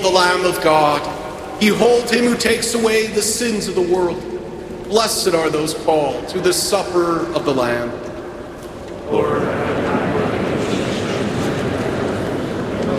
the Lamb of God. Behold him who takes away the sins of the world. Blessed are those called to the supper of the Lamb. Lord,